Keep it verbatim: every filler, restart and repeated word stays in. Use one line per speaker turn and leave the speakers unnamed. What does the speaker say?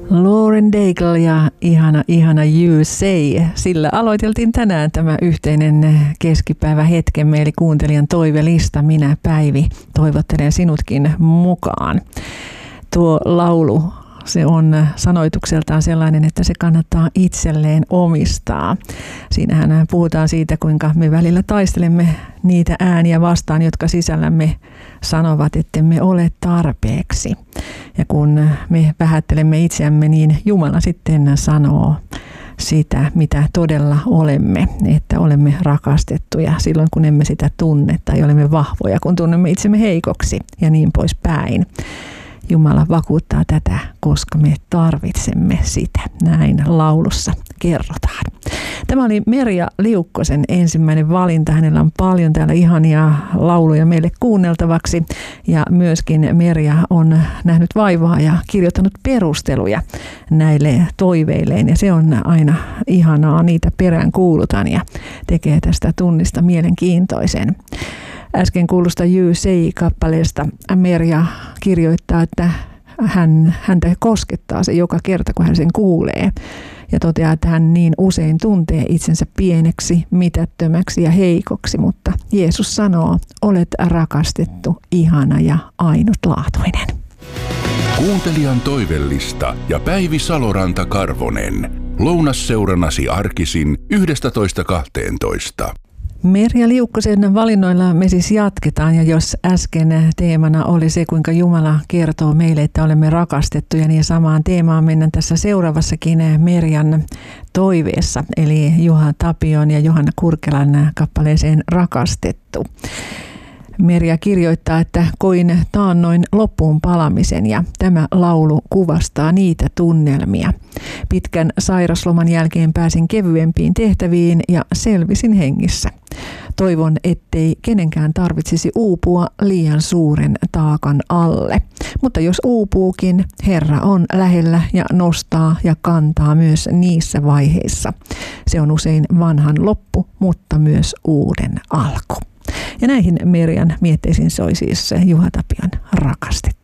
Lauren Daigle ja ihana, ihana You Say. Sillä aloiteltiin tänään tämä yhteinen keskipäivä hetkemme, eli kuuntelijan toivelista. Minä, Päivi, toivottelen sinutkin mukaan. Tuo laulu, se on sanoitukseltaan sellainen, että se kannattaa itselleen omistaa. Siinähän puhutaan siitä, kuinka me välillä taistelemme niitä ääniä vastaan, jotka sisällämme sanovat, että me ole tarpeeksi. Ja kun me vähättelemme itseämme, niin Jumala sitten sanoo sitä, mitä todella olemme, että olemme rakastettuja silloin, kun emme sitä tunne, tai olemme vahvoja, kun tunnemme itsemme heikoksi ja niin poispäin. Jumala vakuuttaa tätä, koska me tarvitsemme sitä. Näin laulussa kerrotaan. Tämä oli Merja Liukkosen ensimmäinen valinta. Hänellä on paljon täällä ihania lauluja meille kuunneltavaksi. Ja myöskin Merja on nähnyt vaivaa ja kirjoittanut perusteluja näille toiveilleen. Ja se on aina ihanaa, niitä perään kuulutan ja tekee tästä tunnista mielenkiintoisen. Äsken kuulusta You Say-kappaleesta Merja kirjoittaa, että hän, häntä koskettaa se joka kerta, kun hän sen kuulee. Ja toteaa, että hän niin usein tuntee itsensä pieneksi, mitättömäksi ja heikoksi, mutta Jeesus sanoo, olet rakastettu, ihana ja ainutlaatuinen.
Kuuntelijan toivellista ja Päivi Saloranta-Karvonen. Lounasseurannasi arkisin yhdestätoista kahteentoista.
Merja Liukkosen valinnoilla me siis jatketaan, ja jos äsken teemana oli se, kuinka Jumala kertoo meille, että olemme rakastettuja, niin samaan teemaan mennään tässä seuraavassakin Merjan toiveessa, eli Juha Tapion ja Johanna Kurkelan kappaleeseen Rakastettu. Merja kirjoittaa, että koin taannoin loppuun palamisen, ja tämä laulu kuvastaa niitä tunnelmia. Pitkän sairasloman jälkeen pääsin kevyempiin tehtäviin ja selvisin hengissä. Toivon, ettei kenenkään tarvitsisi uupua liian suuren taakan alle. Mutta jos uupuukin, Herra on lähellä ja nostaa ja kantaa myös niissä vaiheissa. Se on usein vanhan loppu, mutta myös uuden alku. Ja näihin Merjan mietteisiin soi siis Juha Tapion Rakastettu.